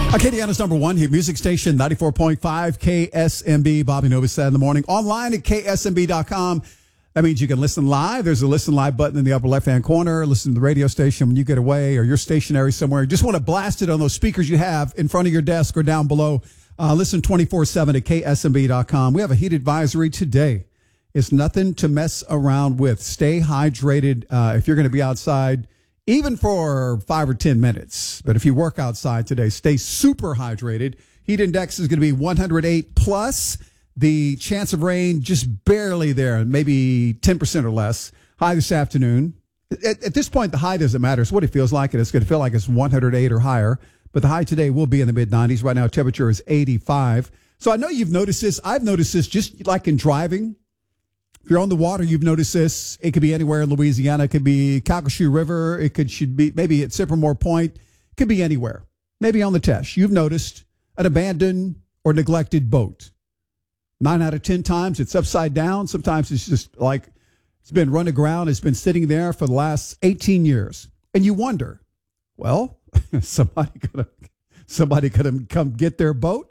Acadiana's number one hit music station, 94.5 KSMB. Bobby Novosad in the morning. Online at ksmb.com. That means you can listen live. There's a listen live button in the upper left-hand corner. Listen to the radio station when you get away or you're stationary somewhere. You just want to blast it on those speakers you have in front of your desk or down below. Listen 24/7 at ksmb.com. We have a heat advisory today. It's nothing to mess around with. Stay hydrated if you're going to be outside, even for 5 or 10 minutes. But if you work outside today, stay super hydrated. Heat index is going to be 108 plus. The chance of rain just barely there, maybe 10% or less. High this afternoon. At this point, the high doesn't matter. It's what it feels like, and it's going to feel like it's 108 or higher. But the high today will be in the mid-90s. Right now, temperature is 85. So I know you've noticed this. I've noticed this just like in driving. If you're on the water, you've noticed this. It could be anywhere in Louisiana. It could be Calcasieu River. Should be maybe at Sycamore Point. It could be anywhere. Maybe on the Teche. You've noticed an abandoned or neglected boat. 9 out of 10 times it's upside down. Sometimes it's just like it's been run aground. It's been sitting there for the last 18 years. And you wonder, well, somebody could have come get their boat.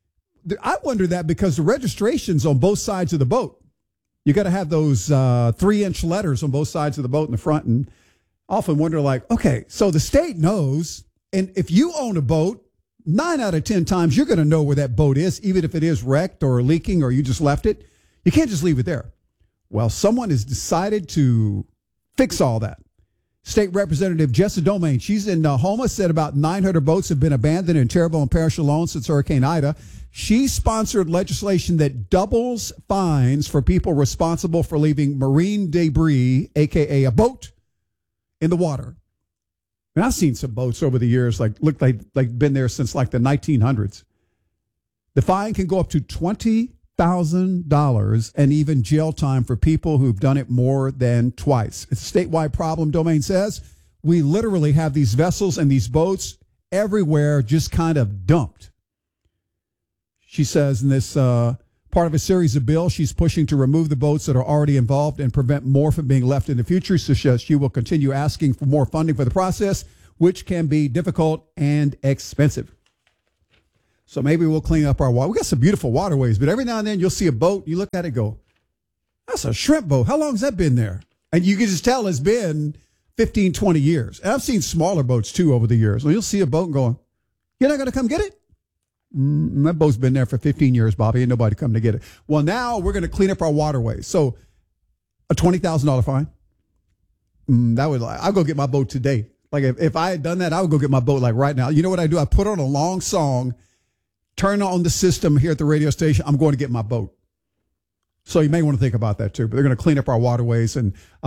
I wonder that because the registration's on both sides of the boat. You got to have those 3-inch letters on both sides of the boat in the front, and often wonder like, okay, so the state knows, and if you own a boat, 9 out of 10 times you're going to know where that boat is, even if it is wrecked or leaking or you just left it. You can't just leave it there. Well, someone has decided to fix all that. State Representative Jessa Domain, she's in Houma, said about 900 boats have been abandoned in Terrebonne Parish alone since Hurricane Ida. She sponsored legislation that doubles fines for people responsible for leaving marine debris, a.k.a. a boat, in the water. And I've seen some boats over the years, look like been there since like the 1900s. The fine can go up to $20,000 and even jail time for people who've done it more than twice. It's a statewide problem, Domain says. We literally have these vessels and these boats everywhere just kind of dumped. She says in this part of a series of bills, she's pushing to remove the boats that are already involved and prevent more from being left in the future. So she will continue asking for more funding for the process, which can be difficult and expensive. So maybe we'll clean up our water. We got some beautiful waterways, but every now and then you'll see a boat, you look at it, go, that's a shrimp boat. How long has that been there? And you can just tell it's been 15, 20 years. And I've seen smaller boats too over the years. So you'll see a boat going, you're not going to come get it? That boat's been there for 15 years, Bobby. Ain't nobody come to get it. Well, now we're going to clean up our waterways. So a $20,000 fine. I'll go get my boat today. Like if I had done that, I would go get my boat like right now. You know what I do? I put on a long song, turn on the system here at the radio station. I'm going to get my boat. So you may want to think about that too. But they're going to clean up our waterways and